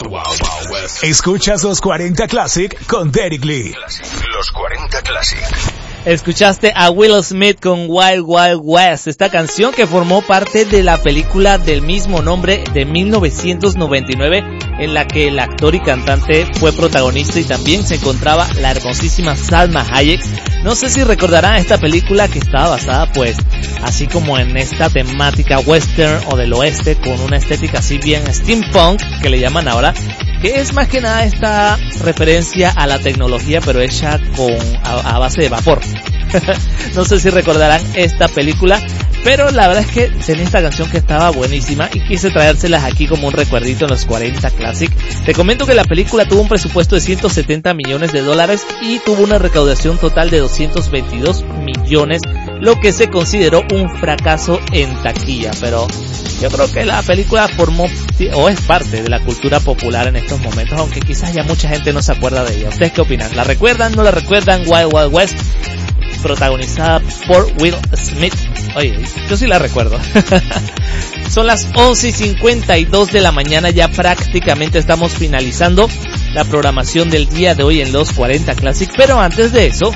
Escuchas los 40 Classic con Derek Lee. Los 40 Classic. Escuchaste a Will Smith con Wild Wild West, esta canción que formó parte de la película del mismo nombre de 1999, en la que el actor y cantante fue protagonista y también se encontraba la hermosísima Salma Hayek. No sé si recordarán esta película que estaba basada pues así como en esta temática western o del oeste, con una estética así bien steampunk que le llaman ahora, que es más que nada esta referencia a la tecnología pero hecha a base de vapor. No sé si recordarán esta película, pero la verdad es que tenía esta canción que estaba buenísima y quise traérselas aquí como un recuerdito en los 40 Classic. Te comento que la película tuvo un presupuesto de $170 millones y tuvo una recaudación total de 222 millones, lo que se consideró un fracaso en taquilla, pero yo creo que la película formó o es parte de la cultura popular en estos momentos, aunque quizás ya mucha gente no se acuerda de ella. ¿Ustedes qué opinan? ¿La recuerdan? ¿No la recuerdan? Wild Wild West, protagonizada por Will Smith. Oye, yo sí la recuerdo. Son las 11:52 de la mañana, ya prácticamente estamos finalizando la programación del día de hoy en los 40 Classic, pero antes de eso,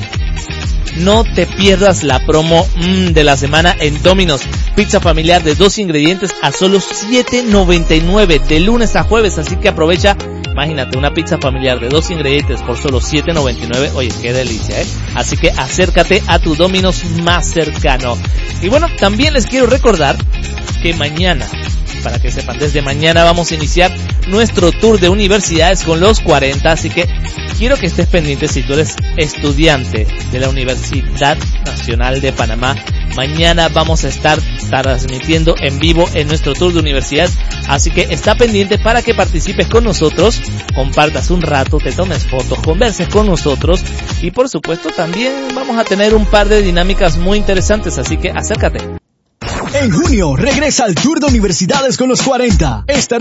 no te pierdas la promo de la semana en Domino's. Pizza familiar de 2 ingredientes a solo $7.99 de lunes a jueves, así que aprovecha. Imagínate, una pizza familiar de 2 ingredientes por solo $7.99. Oye, qué delicia, Así que acércate a tu Domino's más cercano. Y bueno, también les quiero recordar que mañana, para que sepan, desde mañana vamos a iniciar nuestro tour de universidades con los 40, así que quiero que estés pendiente si tú eres estudiante de la Universidad Nacional de Panamá. Mañana vamos a estar transmitiendo en vivo en nuestro tour de universidad, así que está pendiente para que participes con nosotros, compartas un rato, te tomes fotos, converses con nosotros y por supuesto también vamos a tener un par de dinámicas muy interesantes, así que acércate. En junio regresa al Tour de Universidades con los 40. Estaremos